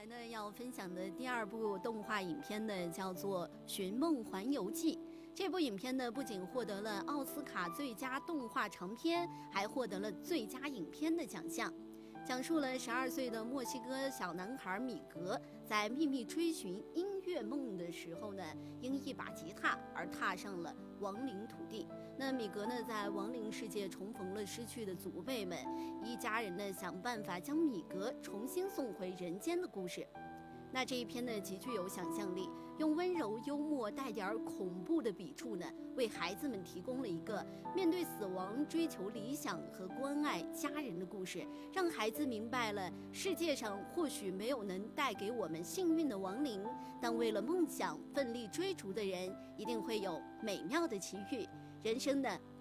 呢要分享的第二部动画影片呢，叫做《寻梦环游记》。这部影片呢，不仅获得了奥斯卡最佳动画长片，还获得了最佳影片的奖项。讲述了12岁的墨西哥小男孩米格在秘密追寻音乐梦的时候呢，因一把吉他而踏上了亡灵土地。那米格呢，在亡灵世界重逢了失去的祖辈们，一家人呢想办法将米格重新送回人间的故事。那这一篇呢极具有想象力，用温柔幽默带点恐怖的笔触呢，为孩子们提供了一个面对死亡追求理想和关爱家人的故事，让孩子明白了世界上或许没有能带给我们幸运的亡灵，但为了梦想奋力追逐的人一定会有美妙的奇遇。人生呢